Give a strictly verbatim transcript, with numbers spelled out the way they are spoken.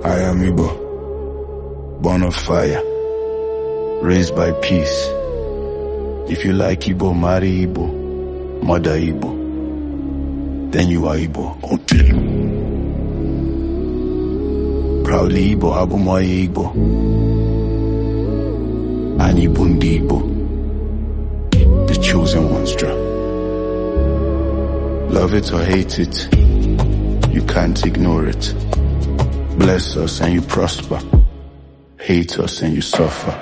I am Igbo, born of fire, raised by peace. If you like Igbo, marry Igbo, mother Igbo, then you are Igbo. Until proudly Igbo, Abumoye Igbo, and Ibundi Igbo, the chosen ones. Love it or hate it, you can't ignore it. Bless us and you prosper, hate us and you suffer.